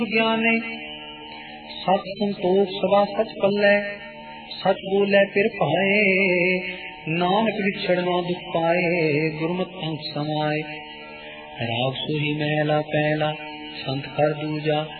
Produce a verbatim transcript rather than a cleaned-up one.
ज्ञाने सत संतोष सदा सच पल्लै, सच बोले फिर पाए, नानक विछड़ना दुख पाए, गुरमत अंग समाए। राग सोही महला पहला, संत कर दूजा,